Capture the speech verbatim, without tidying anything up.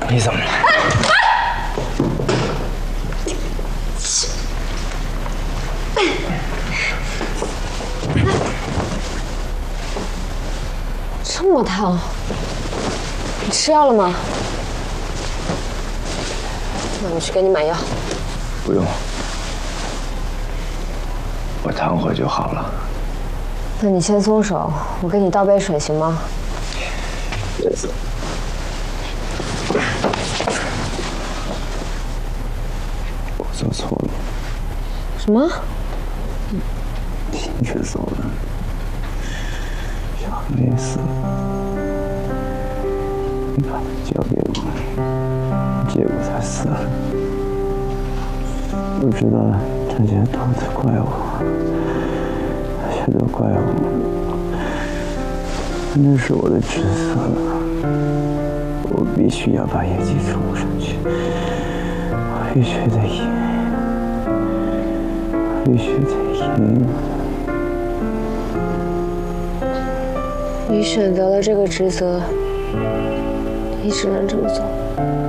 你怎么了？ 这么烫，你吃药了吗？那我去给你买药。 不用，我躺会儿就好了。 那你先松手，我给你倒杯水行吗？ 我做错了。 什么？ 亲自走了，小何也死了，你把他交给我，结果他死了。我知道大家都在怪我，大家都怪我，那是我的职责，我必须要把业绩冲上去，我必须得赢，我必须得赢。 你选择了这个职责，你只能这么做。